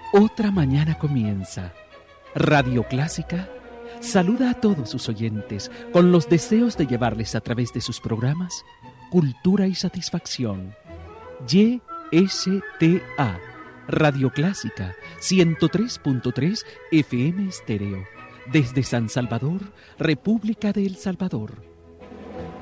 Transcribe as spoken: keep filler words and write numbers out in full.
Otra mañana comienza. Radio Clásica saluda a todos sus oyentes con los deseos de llevarles a través de sus programas cultura y satisfacción. Y S T A, Radio Clásica, ciento tres punto tres F M Estéreo, desde San Salvador, República de El Salvador.